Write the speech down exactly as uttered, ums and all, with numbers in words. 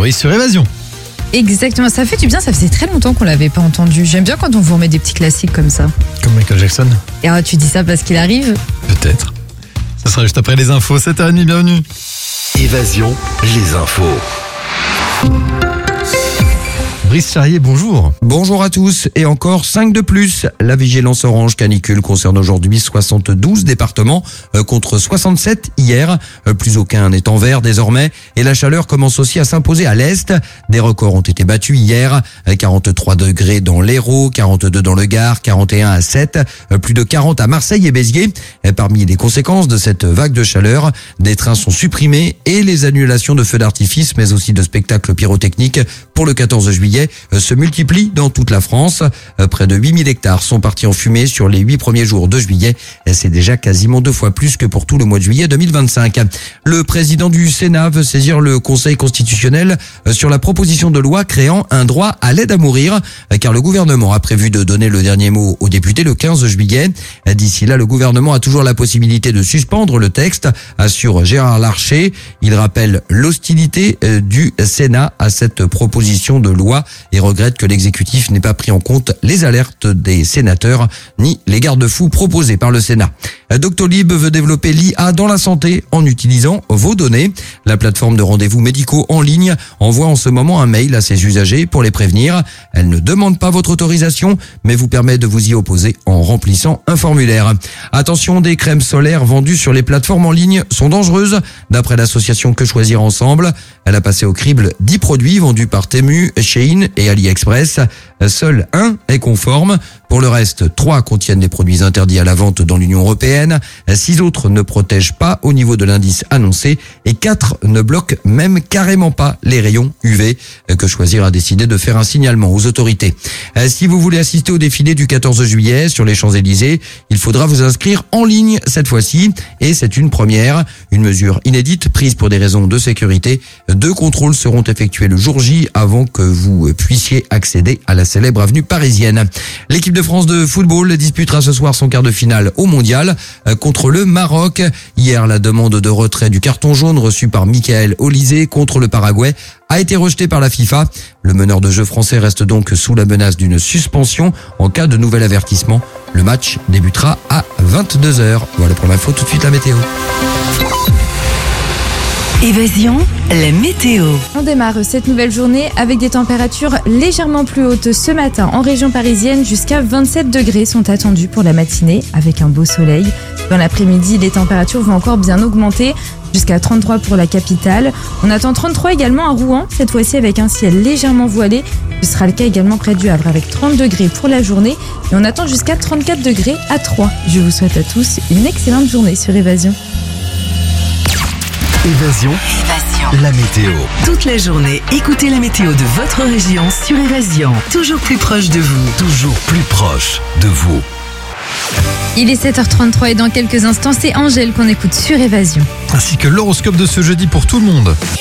favoris sur Évasion. Exactement, ça fait du bien, ça faisait très longtemps qu'on l'avait pas entendu. J'aime bien quand on vous remet des petits classiques comme ça. Comme Michael Jackson. Et alors, tu dis ça parce qu'il arrive ? Peut-être. Ça sera juste après les infos, sept heures trente, bienvenue. Évasion, les infos. Brice Charrier, bonjour. Bonjour à tous, et encore cinq de plus. La vigilance orange canicule concerne aujourd'hui soixante-douze départements euh, contre soixante-sept hier. Euh, plus aucun n'est en vert désormais, et la chaleur commence aussi à s'imposer à l'est. Des records ont été battus hier, euh, quarante-trois degrés dans l'Hérault, quarante-deux dans le Gard, quarante et un à Sète, euh, plus de quarante à Marseille et Béziers. Euh, parmi les conséquences de cette vague de chaleur, des trains sont supprimés et les annulations de feux d'artifice, mais aussi de spectacles pyrotechniques pour le quatorze juillet se multiplient dans toute la France. Près de huit mille hectares sont partis en fumée sur les huit premiers jours de juillet. C'est déjà quasiment deux fois plus que pour tout le mois de juillet deux mille vingt-cinq. Le président du Sénat veut saisir le Conseil constitutionnel sur la proposition de loi créant un droit à l'aide à mourir, car le gouvernement a prévu de donner le dernier mot aux députés le quinze juillet. D'ici là, le gouvernement a toujours la possibilité de suspendre le texte, assure Gérard Larcher. Il rappelle l'hostilité du Sénat à cette proposition de loi et regrette que l'exécutif n'ait pas pris en compte les alertes des sénateurs ni les garde-fous proposés par le Sénat. Doctolib veut développer l'I A dans la santé en utilisant vos données. La plateforme de rendez-vous médicaux en ligne envoie en ce moment un mail à ses usagers pour les prévenir. Elle ne demande pas votre autorisation, mais vous permet de vous y opposer en remplissant un formulaire. Attention, des crèmes solaires vendues sur les plateformes en ligne sont dangereuses. D'après l'association Que Choisir Ensemble, elle a passé au crible dix produits vendus par Temu, Shein et AliExpress. Seul un est conforme. Pour le reste, trois contiennent des produits interdits à la vente dans l'Union européenne. Six autres ne protègent pas au niveau de l'indice annoncé et quatre ne bloquent même carrément pas les rayons U V. Que Choisir a décidé de faire un signalement aux autorités. Si vous voulez assister au défilé du quatorze juillet sur les Champs-Élysées, il faudra vous inscrire en ligne cette fois-ci, et c'est une première, une mesure inédite prise pour des raisons de sécurité. Deux contrôles seront effectués le jour J avant que vous puissiez accéder à la célèbre avenue parisienne. L'équipe de France de football disputera ce soir son quart de finale au mondial contre le Maroc. Hier, la demande de retrait du carton jaune reçu par Michael Olysée contre le Paraguay a été rejetée par la FIFA. Le meneur de jeu français reste donc sous la menace d'une suspension en cas de nouvel avertissement. Le match débutera à vingt-deux heures. Voilà pour l'info, tout de suite la météo. Évasion, la météo. On démarre cette nouvelle journée avec des températures légèrement plus hautes ce matin en région parisienne. Jusqu'à vingt-sept degrés sont attendus pour la matinée avec un beau soleil. Dans l'après-midi, les températures vont encore bien augmenter jusqu'à trente-trois pour la capitale. On attend trente-trois également à Rouen, cette fois-ci avec un ciel légèrement voilé. Ce sera le cas également près du Havre avec trente degrés pour la journée. Et on attend jusqu'à trente-quatre degrés à Troyes. Je vous souhaite à tous une excellente journée sur Évasion. Évasion, Évasion. la météo. Toute la journée, écoutez la météo de votre région sur Évasion. Toujours plus proche de vous. Toujours plus proche de vous. Il est sept heures trente-trois et dans quelques instants, c'est Angèle qu'on écoute sur Évasion. Ainsi que l'horoscope de ce jeudi pour tout le monde.